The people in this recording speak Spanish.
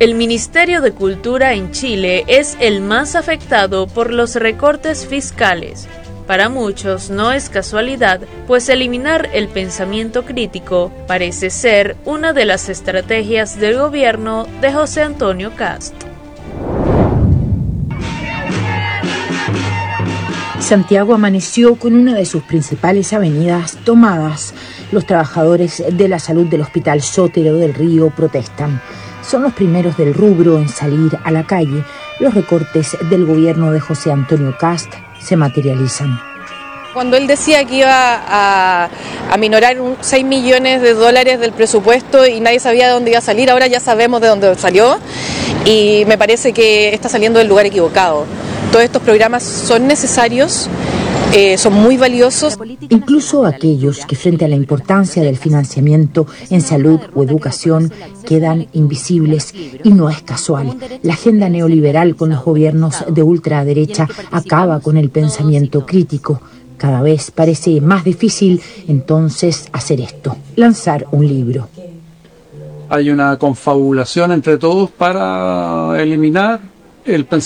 El Ministerio de Cultura en Chile es el más afectado por los recortes fiscales. Para muchos no es casualidad, pues eliminar el pensamiento crítico parece ser una de las estrategias del gobierno de José Antonio Kast. Santiago amaneció con una de sus principales avenidas tomadas. Los trabajadores de la salud del Hospital Sotero del Río protestan. Son los primeros del rubro en salir a la calle. Los recortes del gobierno de José Antonio Kast se materializan. Cuando él decía que iba a minorar 6 millones de dólares del presupuesto y nadie sabía de dónde iba a salir, ahora ya sabemos de dónde salió y me parece que está saliendo del lugar equivocado. Todos estos programas son necesarios, son muy valiosos. Incluso aquellos que frente a la importancia del financiamiento en salud o educación quedan invisibles, y no es casual. La agenda neoliberal con los gobiernos de ultraderecha acaba con el pensamiento crítico. Cada vez parece más difícil entonces hacer esto, lanzar un libro. Hay una confabulación entre todos para eliminar el pensamiento